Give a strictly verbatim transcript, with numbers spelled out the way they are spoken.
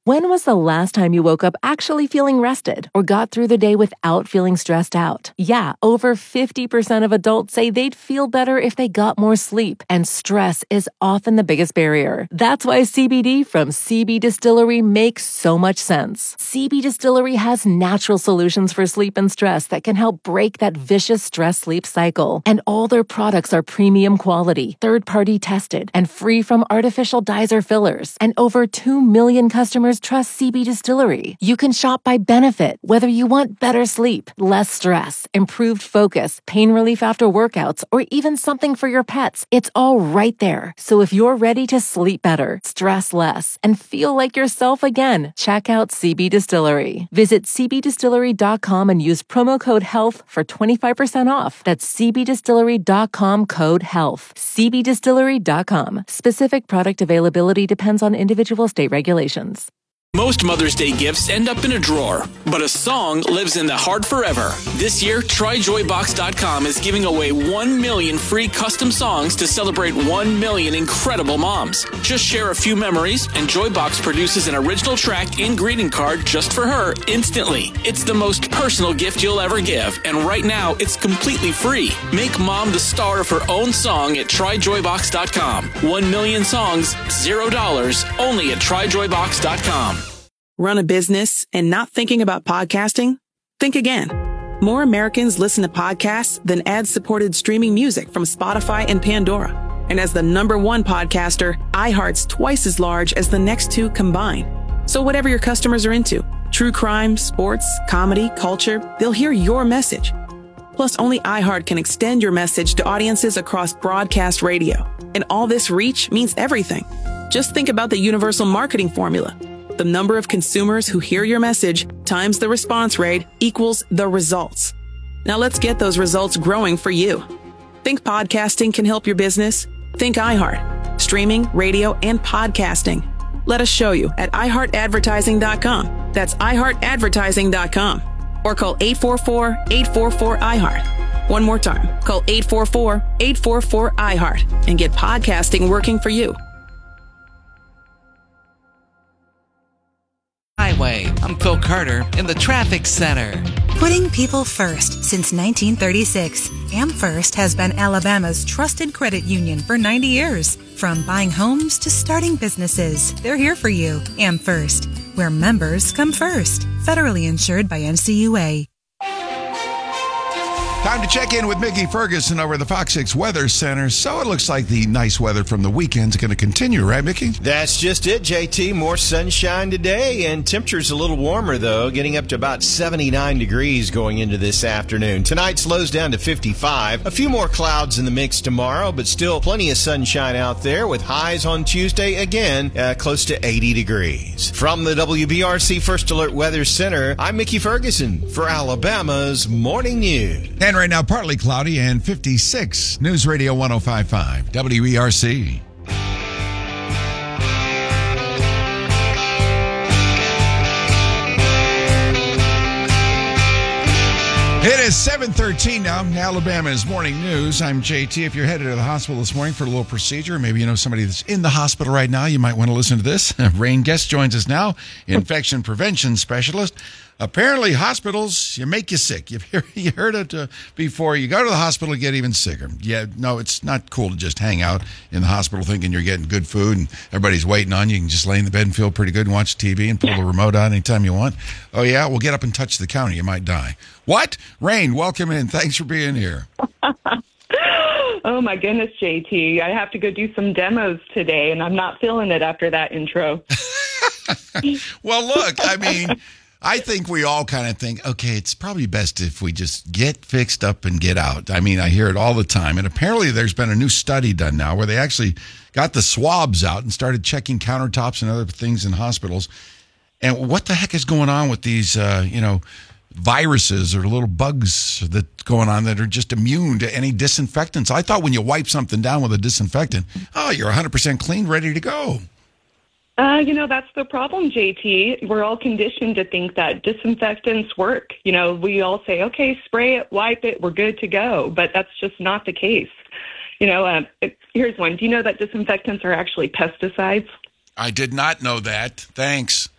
When was the last time you woke up actually feeling rested or got through the day without feeling stressed out? Yeah, over fifty percent of adults say they'd feel better if they got more sleep, and stress is often the biggest barrier. That's why C B D from C B Distillery makes so much sense. C B Distillery has natural solutions for sleep and stress that can help break that vicious stress-sleep cycle. And all their products are premium quality, third-party tested, and free from artificial dyes or fillers. And over two million customers trust C B Distillery. You can shop by benefit, whether you want better sleep, less stress, improved focus, pain relief after workouts, or even something for your pets. It's all right there. So if you're ready to sleep better, stress less, and feel like yourself again, check out C B Distillery. Visit c b distillery dot com and use promo code HEALTH for twenty-five percent off. That's c b distillery dot com code HEALTH. c b distillery dot com. Specific product availability depends on individual state regulations. Most Mother's Day gifts end up in a drawer, but a song lives in the heart forever. This year, try joy box dot com is giving away one million free custom songs to celebrate one million incredible moms. Just share a few memories, and Joybox produces an original track and greeting card just for her instantly. It's the most personal gift you'll ever give, and right now, it's completely free. Make mom the star of her own song at try joy box dot com. One million songs, zero dollars, only at try joy box dot com. Run a business and not thinking about podcasting? Think again. More Americans listen to podcasts than ad-supported streaming music from Spotify and Pandora. And as the number one podcaster, iHeart's twice as large as the next two combined. So whatever your customers are into, true crime, sports, comedy, culture, they'll hear your message. Plus, only iHeart can extend your message to audiences across broadcast radio. And all this reach means everything. Just think about the universal marketing formula. The number of consumers who hear your message times the response rate equals the results. Now let's get those results growing for you. Think podcasting can help your business? Think iHeart. Streaming, radio, and podcasting. Let us show you at i heart advertising dot com. That's i heart advertising dot com. Or call eight four four, eight four four, I heart. One more time. Call eight four four, eight four four, I heart and get podcasting working for you. Highway. I'm Phil Carter in the Traffic Center. Putting people first since nineteen thirty-six. AmFirst has been Alabama's trusted credit union for ninety years. From buying homes to starting businesses, they're here for you. AmFirst, where members come first. Federally insured by N C U A. Time to check in with Mickey Ferguson over at the Fox six Weather Center. So it looks like the nice weather from the weekend's going to continue, right, Mickey? That's just it, J T. More sunshine today, and temperature's a little warmer, though, getting up to about seventy-nine degrees going into this afternoon. Tonight slows down to fifty-five. A few more clouds in the mix tomorrow, but still plenty of sunshine out there with highs on Tuesday, again, uh, close to eighty degrees. From the W B R C First Alert Weather Center, I'm Mickey Ferguson for Alabama's Morning News. And right now, partly cloudy and fifty-six. News Radio one oh five point five, W E R C. It is seven thirteen now. Alabama's Morning News. I'm J T. If you're headed to the hospital this morning for a little procedure, maybe you know somebody that's in the hospital right now, you might want to listen to this. Rain Guest joins us now, infection prevention specialist. Apparently, hospitals, you make you sick. You've heard, you heard it uh, before. You go to the hospital, you get even sicker. Yeah, no, it's not cool to just hang out in the hospital thinking you're getting good food and everybody's waiting on you. You can just lay in the bed and feel pretty good and watch T V and pull the remote out anytime you want. Oh, yeah? Well, get up and touch the counter. You might die. What? Rain, welcome in. Thanks for being here. Oh, my goodness, J T. I have to go do some demos today, and I'm not feeling it after that intro. Well, look, I mean, I think we all kind of think, okay, it's probably best if we just get fixed up and get out. I mean, I hear it all the time. And apparently there's been a new study done now where they actually got the swabs out and started checking countertops and other things in hospitals. And what the heck is going on with these, uh, you know, viruses or little bugs that going on that are just immune to any disinfectants? I thought when you wipe something down with a disinfectant, oh, you're one hundred percent clean, ready to go. Uh, you know, that's the problem, J T. We're all conditioned to think that disinfectants work. You know, we all say, okay, spray it, wipe it, we're good to go. But that's just not the case. You know, uh, it, here's one. Do you know that disinfectants are actually pesticides? I did not know that. Thanks.